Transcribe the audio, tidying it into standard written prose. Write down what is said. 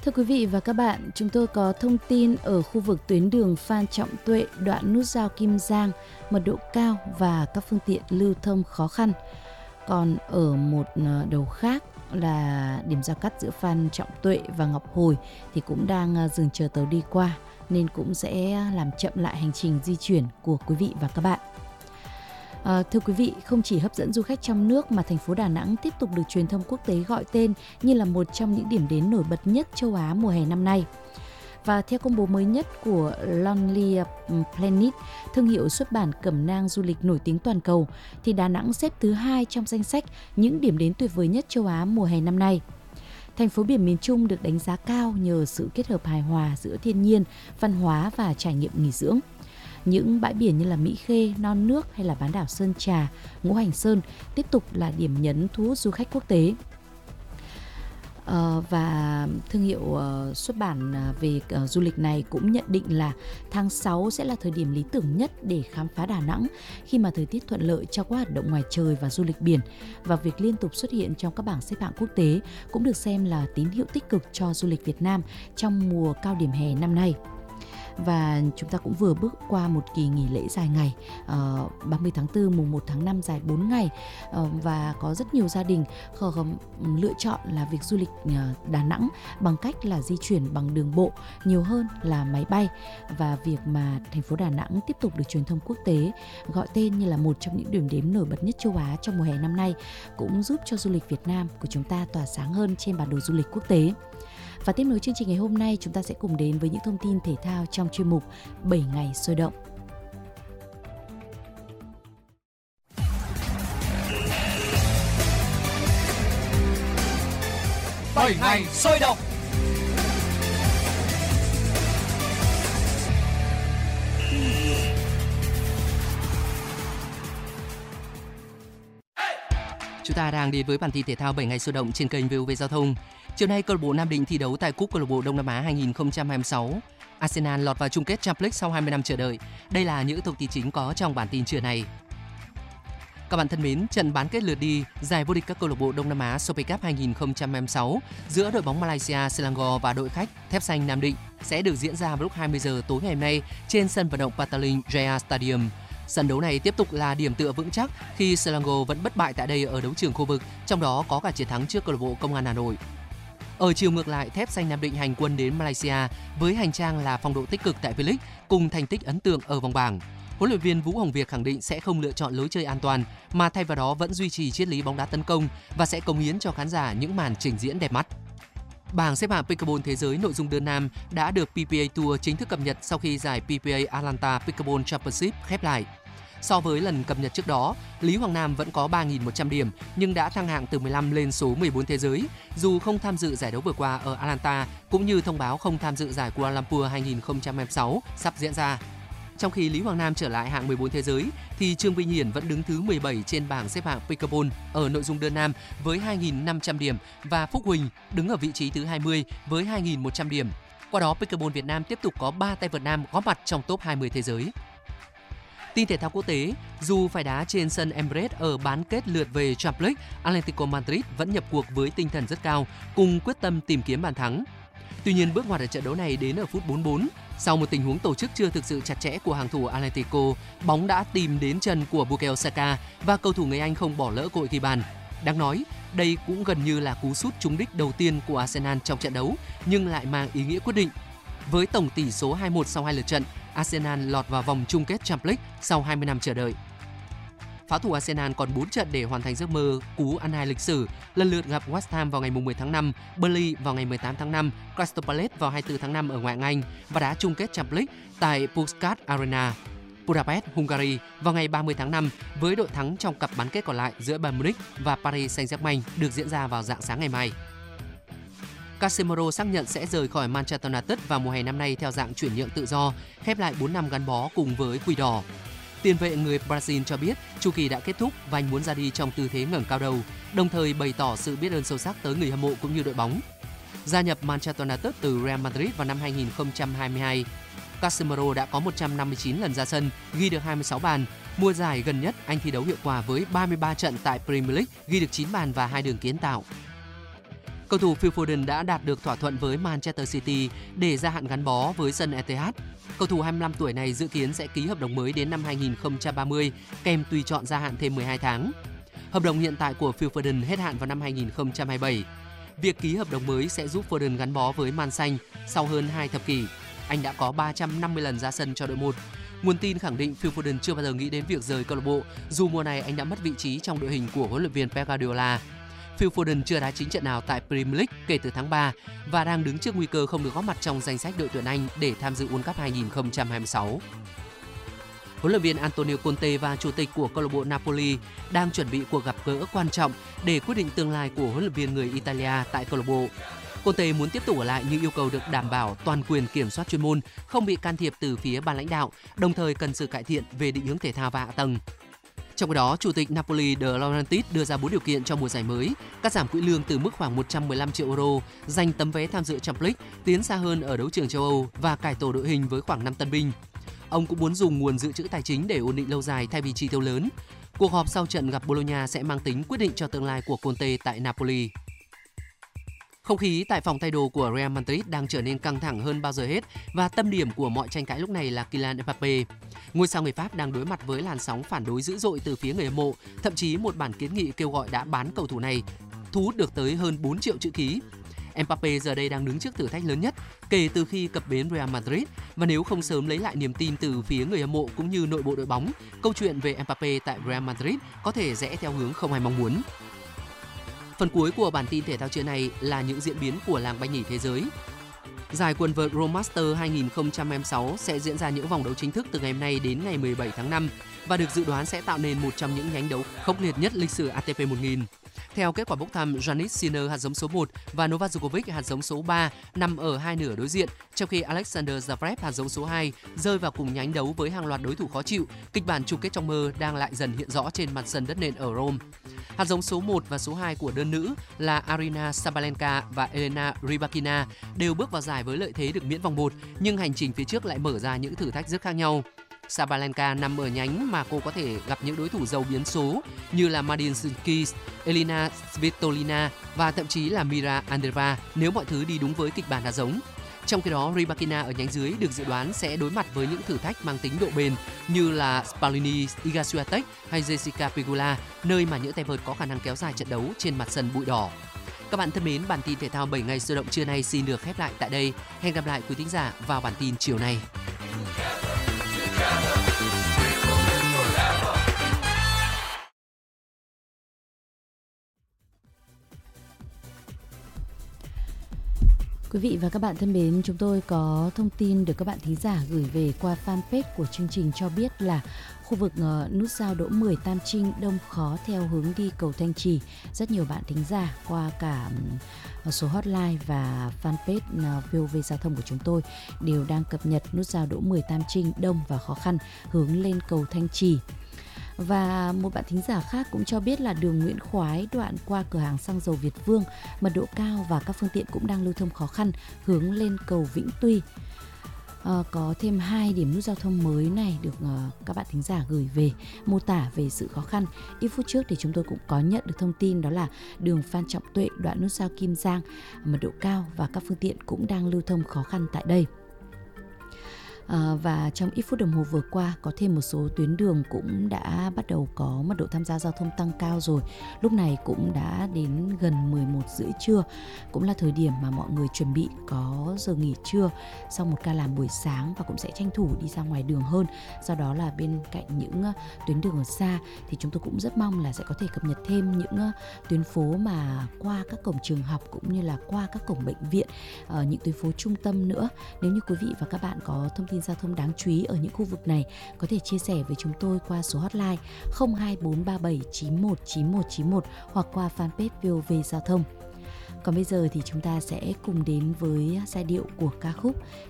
Thưa quý vị và các bạn, chúng tôi có thông tin ở khu vực tuyến đường Phan Trọng Tuệ, đoạn nút giao Kim Giang, mật độ cao và các phương tiện lưu thông khó khăn. Còn ở một đầu khác là điểm giao cắt giữa Phan Trọng Tuệ và Ngọc Hồi thì cũng đang dừng chờ tàu đi qua, nên cũng sẽ làm chậm lại hành trình di chuyển của quý vị và các bạn. Thưa quý vị, không chỉ hấp dẫn du khách trong nước mà thành phố Đà Nẵng tiếp tục được truyền thông quốc tế gọi tên như là một trong những điểm đến nổi bật nhất châu Á mùa hè năm nay. Và theo công bố mới nhất của Lonely Planet, thương hiệu xuất bản cẩm nang du lịch nổi tiếng toàn cầu, thì Đà Nẵng xếp thứ 2 trong danh sách những điểm đến tuyệt vời nhất châu Á mùa hè năm nay. Thành phố biển miền Trung được đánh giá cao nhờ sự kết hợp hài hòa giữa thiên nhiên, văn hóa và trải nghiệm nghỉ dưỡng. Những bãi biển như là Mỹ Khê, Non Nước hay là bán đảo Sơn Trà, Ngũ Hành Sơn tiếp tục là điểm nhấn thu hút du khách quốc tế. Và thương hiệu xuất bản về du lịch này cũng nhận định là tháng 6 sẽ là thời điểm lý tưởng nhất để khám phá Đà Nẵng khi mà thời tiết thuận lợi cho các hoạt động ngoài trời và du lịch biển, và việc liên tục xuất hiện trong các bảng xếp hạng quốc tế cũng được xem là tín hiệu tích cực cho du lịch Việt Nam trong mùa cao điểm hè năm nay. Và chúng ta cũng vừa bước qua một kỳ nghỉ lễ dài ngày, 30 tháng 4, mùng 1 tháng 5 dài 4 ngày, và có rất nhiều gia đình lựa chọn là việc du lịch Đà Nẵng bằng cách là di chuyển bằng đường bộ nhiều hơn là máy bay. Và việc mà thành phố Đà Nẵng tiếp tục được truyền thông quốc tế gọi tên như là một trong những điểm đến nổi bật nhất châu Á trong mùa hè năm nay cũng giúp cho du lịch Việt Nam của chúng ta tỏa sáng hơn trên bản đồ du lịch quốc tế. Và tiếp nối chương trình ngày hôm nay, chúng ta sẽ cùng đến với những thông tin thể thao trong chuyên mục 7 ngày sôi động. Bảy ngày sôi động. Chúng ta đang đến với bản tin thể thao 7 ngày sôi động trên kênh VOV Giao thông. Chiều nay, câu lạc bộ Nam Định thi đấu tại Cúp Câu lạc bộ Đông Nam Á 2026. Arsenal lọt vào chung kết Champions League sau 20 năm chờ đợi. Đây là những thông tin chính có trong bản tin trưa này. Các bạn thân mến, trận bán kết lượt đi giải vô địch các câu lạc bộ Đông Nam Á Super Cup 2026 giữa đội bóng Malaysia Selangor và đội khách Thép Xanh Nam Định sẽ được diễn ra vào lúc 20 giờ tối ngày hôm nay trên sân vận động Petaling Jaya Stadium. Sân đấu này tiếp tục là điểm tựa vững chắc khi Selangor vẫn bất bại tại đây ở đấu trường khu vực, trong đó có cả chiến thắng trước câu lạc bộ Công an Hà Nội. Ở chiều ngược lại, Thép Xanh Nam Định hành quân đến Malaysia với hành trang là phong độ tích cực tại V-League cùng thành tích ấn tượng ở vòng bảng. Huấn luyện viên Vũ Hồng Việt khẳng định sẽ không lựa chọn lối chơi an toàn mà thay vào đó vẫn duy trì triết lý bóng đá tấn công và sẽ cống hiến cho khán giả những màn trình diễn đẹp mắt. Bảng xếp hạng Pickleball thế giới nội dung đơn nam đã được PPA Tour chính thức cập nhật sau khi giải PPA Atlanta Pickleball Championship khép lại. So với lần cập nhật trước đó, Lý Hoàng Nam vẫn có 3.100 điểm nhưng đã thăng hạng từ 15 lên số 14 thế giới, dù không tham dự giải đấu vừa qua ở Atlanta cũng như thông báo không tham dự giải Kuala Lumpur 2026 sắp diễn ra. Trong khi Lý Hoàng Nam trở lại hạng 14 thế giới, thì Trương Vinh Hiển vẫn đứng thứ 17 trên bảng xếp hạng Pickleball ở nội dung đơn nam với 2.500 điểm và Phúc Huỳnh đứng ở vị trí thứ 20 với 2.100 điểm. Qua đó, Pickleball Việt Nam tiếp tục có 3 tay vợt nam góp mặt trong top 20 thế giới. Tin thể thao quốc tế, dù phải đá trên sân Emirates ở bán kết lượt về Champions League, Atletico Madrid vẫn nhập cuộc với tinh thần rất cao, cùng quyết tâm tìm kiếm bàn thắng. Tuy nhiên, bước ngoặt ở trận đấu này đến ở phút 44. Sau một tình huống tổ chức chưa thực sự chặt chẽ của hàng thủ Atletico, bóng đã tìm đến chân của Bukayo Saka và cầu thủ người Anh không bỏ lỡ cơ hội ghi bàn. Đáng nói, đây cũng gần như là cú sút trúng đích đầu tiên của Arsenal trong trận đấu, nhưng lại mang ý nghĩa quyết định. Với tổng tỷ số 2-1 sau 2 lượt trận, Arsenal lọt vào vòng chung kết Champions League sau 20 năm chờ đợi. Pháo thủ Arsenal còn 4 trận để hoàn thành giấc mơ cú ăn hai lịch sử, lần lượt gặp West Ham vào ngày 10 tháng 5, Burnley vào ngày 18 tháng 5, Crystal Palace vào 24 tháng 5 ở ngoại hạng Anh và đá chung kết Champions League tại Puskás Arena, Budapest, Hungary vào ngày 30 tháng 5 với đội thắng trong cặp bán kết còn lại giữa Bayern Munich và Paris Saint-Germain được diễn ra vào rạng sáng ngày mai. Casemiro xác nhận sẽ rời khỏi Manchester United vào mùa hè năm nay theo dạng chuyển nhượng tự do, khép lại 4 năm gắn bó cùng với Quỷ Đỏ. Tiền vệ người Brazil cho biết chu kỳ đã kết thúc và anh muốn ra đi trong tư thế ngẩng cao đầu, đồng thời bày tỏ sự biết ơn sâu sắc tới người hâm mộ cũng như đội bóng. Gia nhập Manchester United từ Real Madrid vào năm 2022, Casemiro đã có 159 lần ra sân, ghi được 26 bàn. Mùa giải gần nhất, anh thi đấu hiệu quả với 33 trận tại Premier League, ghi được 9 bàn và 2 đường kiến tạo. Cầu thủ Phil Foden đã đạt được thỏa thuận với Manchester City để gia hạn gắn bó với sân Etihad. Cầu thủ 25 tuổi này dự kiến sẽ ký hợp đồng mới đến năm 2030 kèm tùy chọn gia hạn thêm 12 tháng. Hợp đồng hiện tại của Phil Foden hết hạn vào năm 2027. Việc ký hợp đồng mới sẽ giúp Foden gắn bó với Man Xanh sau hơn 2 thập kỷ. Anh đã có 350 lần ra sân cho đội một. Nguồn tin khẳng định Phil Foden chưa bao giờ nghĩ đến việc rời câu lạc bộ, dù mùa này anh đã mất vị trí trong đội hình của huấn luyện viên Pep Guardiola. Phil Foden chưa đá chính trận nào tại Premier League kể từ tháng 3 và đang đứng trước nguy cơ không được góp mặt trong danh sách đội tuyển Anh để tham dự World Cup 2026. Huấn luyện viên Antonio Conte và chủ tịch của câu lạc bộ Napoli đang chuẩn bị cuộc gặp gỡ quan trọng để quyết định tương lai của huấn luyện viên người Italia tại câu lạc bộ. Conte muốn tiếp tục ở lại nhưng yêu cầu được đảm bảo toàn quyền kiểm soát chuyên môn, không bị can thiệp từ phía ban lãnh đạo, đồng thời cần sự cải thiện về định hướng thể thao và hạ tầng. Trong khi đó, chủ tịch Napoli De Laurentiis đưa ra 4 điều kiện cho mùa giải mới: cắt giảm quỹ lương từ mức khoảng 115 triệu euro, giành tấm vé tham dự Champions League, tiến xa hơn ở đấu trường châu Âu và cải tổ đội hình với khoảng 5 tân binh. Ông cũng muốn dùng nguồn dự trữ tài chính để ổn định lâu dài thay vì chi tiêu lớn. Cuộc họp sau trận gặp Bologna sẽ mang tính quyết định cho tương lai của Conte tại Napoli. Không khí tại phòng thay đồ của Real Madrid đang trở nên căng thẳng hơn bao giờ hết và tâm điểm của mọi tranh cãi lúc này là Kylian Mbappé. Ngôi sao người Pháp đang đối mặt với làn sóng phản đối dữ dội từ phía người hâm mộ, thậm chí một bản kiến nghị kêu gọi đã bán cầu thủ này, thu hút được tới hơn 4 triệu chữ ký. Mbappé giờ đây đang đứng trước thử thách lớn nhất kể từ khi cập bến Real Madrid, và nếu không sớm lấy lại niềm tin từ phía người hâm mộ cũng như nội bộ đội bóng, câu chuyện về Mbappé tại Real Madrid có thể rẽ theo hướng không ai mong muốn. Phần cuối của bản tin thể thao trưa này là những diễn biến của làng banh nhỉ thế giới. Giải quần vợt Rome Masters 2026 sẽ diễn ra những vòng đấu chính thức từ ngày hôm nay đến ngày 17 tháng 5 và được dự đoán sẽ tạo nên một trong những nhánh đấu khốc liệt nhất lịch sử ATP 1000. Theo kết quả bốc thăm, Jannik Sinner hạt giống số 1 và Novak Djokovic hạt giống số 3 nằm ở hai nửa đối diện, trong khi Alexander Zverev hạt giống số 2 rơi vào cùng nhánh đấu với hàng loạt đối thủ khó chịu. Kịch bản chung kết trong mơ đang lại dần hiện rõ trên mặt sân đất nền ở Rome. Hạt giống số 1 và số 2 của đơn nữ là Aryna Sabalenka và Elena Rybakina đều bước vào giải với lợi thế được miễn vòng 1, nhưng hành trình phía trước lại mở ra những thử thách rất khác nhau. Sabalenka nằm ở nhánh mà cô có thể gặp những đối thủ giàu biến số như là Madin Sunkis, Elina Svitolina và thậm chí là Mira Andreeva nếu mọi thứ đi đúng với kịch bản hạt giống. Trong khi đó, Rybakina ở nhánh dưới được dự đoán sẽ đối mặt với những thử thách mang tính độ bền như là Spalini, Iga Swiatek hay Jessica Pegula, nơi mà những tay vợt có khả năng kéo dài trận đấu trên mặt sân bụi đỏ. Các bạn thân mến, bản tin thể thao 7 ngày sôi động trưa nay xin được khép lại tại đây. Hẹn gặp lại quý thính giả vào bản tin chiều nay. Quý vị và các bạn thân mến, chúng tôi có thông tin được các bạn thính giả gửi về qua fanpage của chương trình cho biết là khu vực nút giao Đỗ Mười Tam Trinh đông khó theo hướng đi cầu Thanh Trì. Rất nhiều bạn thính giả qua cả số hotline và fanpage VOV Giao thông của chúng tôi đều đang cập nhật nút giao Đỗ Mười Tam Trinh đông và khó khăn hướng lên cầu Thanh Trì. Và một bạn thính giả khác cũng cho biết là đường Nguyễn Khoái đoạn qua cửa hàng xăng dầu Việt Vương mật độ cao và các phương tiện cũng đang lưu thông khó khăn hướng lên cầu Vĩnh Tuy. Có thêm 2 điểm nút giao thông mới này được các bạn thính giả gửi về mô tả về sự khó khăn. Ít phút trước thì chúng tôi cũng có nhận được thông tin đó là đường Phan Trọng Tuệ đoạn nút giao Kim Giang mật độ cao và các phương tiện cũng đang lưu thông khó khăn tại đây. Và trong ít phút đồng hồ vừa qua có thêm một số tuyến đường cũng đã bắt đầu có mật độ tham gia giao thông tăng cao rồi. Lúc này cũng đã đến gần 11 rưỡi trưa, cũng là thời điểm mà mọi người chuẩn bị có giờ nghỉ trưa sau một ca làm buổi sáng và cũng sẽ tranh thủ đi ra ngoài đường hơn. Do đó là bên cạnh những tuyến đường ở xa thì chúng tôi cũng rất mong là sẽ có thể cập nhật thêm những tuyến phố mà qua các cổng trường học cũng như là qua các cổng bệnh viện, những tuyến phố trung tâm nữa. Nếu như quý vị và các bạn có thông tin giao thông đáng chú ý ở những khu vực này có thể chia sẻ với chúng tôi qua số hotline 02437919191 hoặc qua fanpage VOV Giao thông. Còn bây giờ thì chúng ta sẽ cùng đến với giai điệu của ca khúc